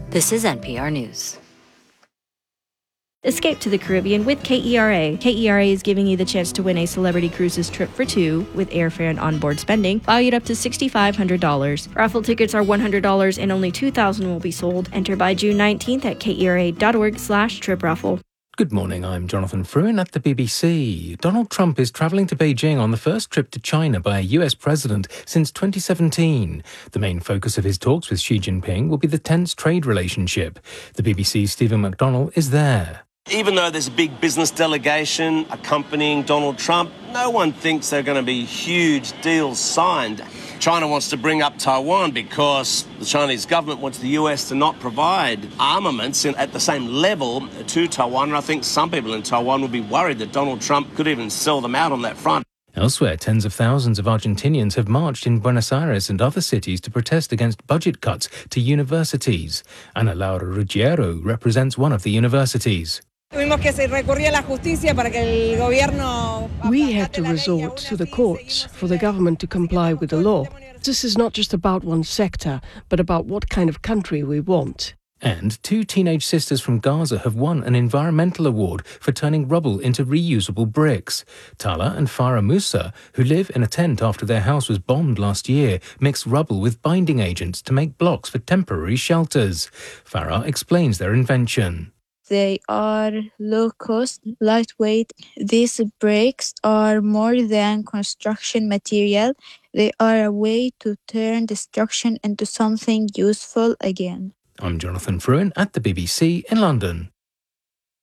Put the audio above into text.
This is NPR News. Escape to the Caribbean with KERA. KERA is giving you the chance to win a Celebrity Cruises trip for two with airfare and onboard spending, valued up to $6,500. Raffle tickets are $100 and only 2,000 will be sold. Enter by June 19th at kera.org/trip raffle. Good morning, I'm Jonathan Fruin at the BBC. Donald Trump is travelling to Beijing on the first trip to China by a US president since 2017. The main focus of his talks with Xi Jinping will be the tense trade relationship. The BBC's Stephen McDonnell is there. Even though there's a big business delegation accompanying Donald Trump, no one thinks there are going to be huge deals signed. China wants to bring up Taiwan because the Chinese government wants the US to not provide armaments at the same level to Taiwan. And I think some people in Taiwan will be worried that Donald Trump could even sell them out on that front. Elsewhere, tens of thousands of Argentinians have marched in Buenos Aires and other cities to protest against budget cuts to universities. Ana Laura Ruggiero represents one of the universities. We had to resort to the courts for the government to comply with the law. This is not just about one sector, but about what kind of country we want. And two teenage sisters from Gaza have won an environmental award for turning rubble into reusable bricks. Tala and Farah Musa, who live in a tent after their house was bombed last year, mix rubble with binding agents to make blocks for temporary shelters. Farah explains their invention. They are low cost, lightweight. These bricks are more than construction material. They are a way to turn destruction into something useful again. I'm Jonathan Fruin at the BBC in London.